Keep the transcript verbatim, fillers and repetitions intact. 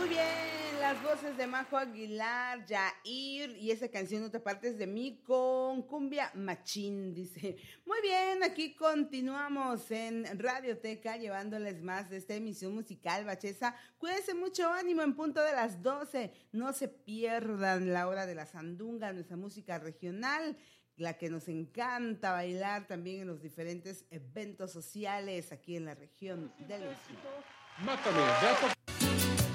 Muy bien, las voces de Majo Aguilar, Yair y esa canción No te apartes de mí con Cumbia Machín, dice. Muy bien, aquí continuamos en Radioteca llevándoles más de esta emisión musical Bachesa. Cuídense mucho, ánimo en punto de las doce. No se pierdan la hora de la sandunga, nuestra música regional, la que nos encanta bailar también en los diferentes eventos sociales aquí en la región del Estado. Mátame, de a